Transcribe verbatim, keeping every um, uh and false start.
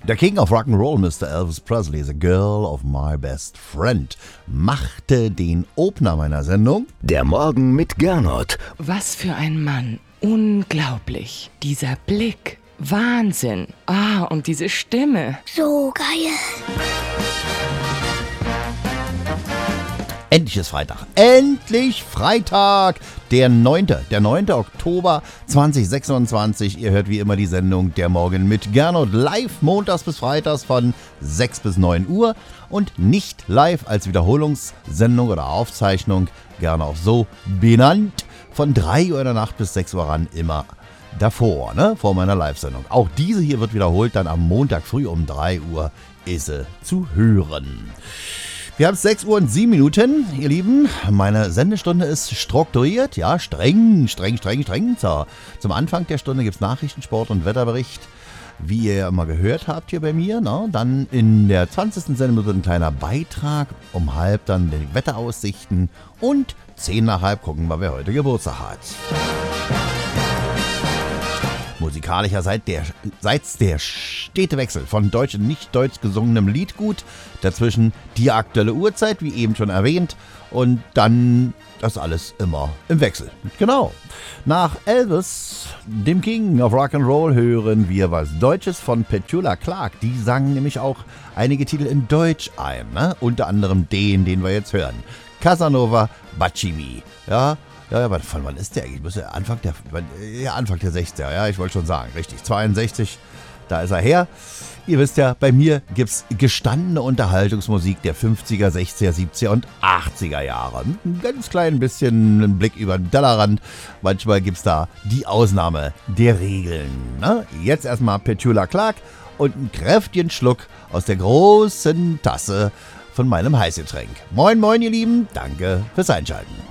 Der King of Rock'n'Roll, Mister Elvis Presley, The Girl of My Best Friend, machte den Opener meiner Sendung. Der Morgen mit Gernot. Was für ein Mann. Unglaublich. Dieser Blick. Wahnsinn. Ah, und diese Stimme. So geil. Endlich ist Freitag. Endlich Freitag. Der neunte. Der neunte Oktober zweitausendsechsundzwanzig. Ihr hört wie immer die Sendung Der Morgen mit Gernot live montags bis freitags von sechs bis neun Uhr und nicht live als Wiederholungssendung oder Aufzeichnung, gerne auch so benannt, von drei Uhr in der Nacht bis sechs Uhr ran, immer davor, ne, vor meiner Live-Sendung. Auch diese hier wird wiederholt, dann am Montag früh um drei Uhr ist sie zu hören. Wir haben sechs Uhr und sieben Minuten, ihr Lieben. Meine Sendestunde ist strukturiert, ja, streng, streng, streng, streng. So, zum Anfang der Stunde gibt es Nachrichten, Sport und Wetterbericht, wie ihr ja mal gehört habt hier bei mir. Ne? Dann in der zwanzigsten Sendung ein kleiner Beitrag, um halb dann die Wetteraussichten und zehn nach halb gucken wir, wer heute Geburtstag hat. Musikalischerseits der, seits der stete Wechsel von deutsch und nicht deutsch gesungenem Liedgut, dazwischen die aktuelle Uhrzeit, wie eben schon erwähnt, und dann das alles immer im Wechsel. Genau. Nach Elvis, dem King of Rock'n'Roll, hören wir was Deutsches von Petula Clark. Die sangen nämlich auch einige Titel in Deutsch ein, ne? Unter anderem den, den wir jetzt hören. Casanova Bacimi, ja. Ja, ja, von wann ist der eigentlich? Muss ja Anfang der, ja, Anfang der sechziger, ja, ich wollte schon sagen, richtig, zweiundsechzig, da ist er her. Ihr wisst ja, bei mir gibt's gestandene Unterhaltungsmusik der fünfziger, sechziger, siebziger und achtziger Jahre. Ein ganz klein bisschen ein Blick über den Tellerrand. Manchmal gibt's da die Ausnahme der Regeln. Ne? Jetzt erstmal Petula Clark und einen kräftigen Schluck aus der großen Tasse von meinem Heißgetränk. Moin, moin, ihr Lieben, danke fürs Einschalten.